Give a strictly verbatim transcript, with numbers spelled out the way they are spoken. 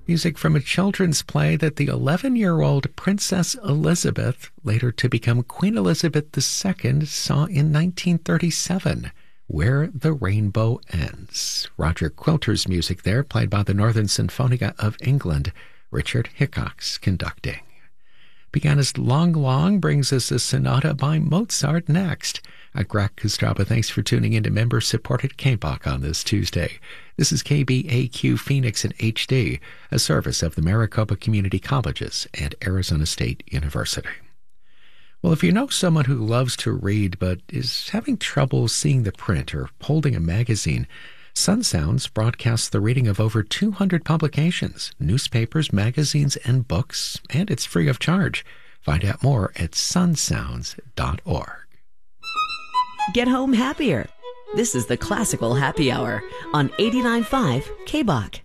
Music from a children's play that the eleven-year-old Princess Elizabeth, later to become Queen Elizabeth the Second, saw in nineteen thirty-seven, Where the Rainbow Ends. Roger Quilter's music there, played by the Northern Sinfonia of England, Richard Hickox conducting. Pianist Long Long brings us a sonata by Mozart next. I'm Greg Kostraba. Thanks for tuning in to member-supported K B O C on this Tuesday. This is K B A Q Phoenix in H D, a service of the Maricopa Community Colleges and Arizona State University. Well, if you know someone who loves to read but is having trouble seeing the print or holding a magazine, Sun Sounds broadcasts the reading of over two hundred publications, newspapers, magazines, and books, and it's free of charge. Find out more at sun sounds dot org. Get home happier. This is the Classical Happy Hour on eighty-nine point five K B O C.